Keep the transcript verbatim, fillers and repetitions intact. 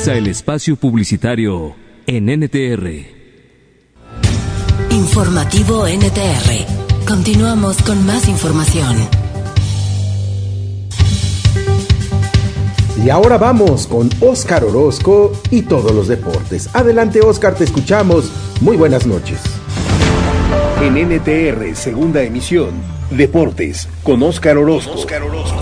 Finaliza el espacio publicitario en N T R. Informativo N T R. Continuamos con más información. Y ahora vamos con Óscar Orozco y todos los deportes. Adelante, Óscar, te escuchamos. Muy buenas noches. En N T R, segunda emisión, Deportes, con Óscar Orozco. Óscar Orozco.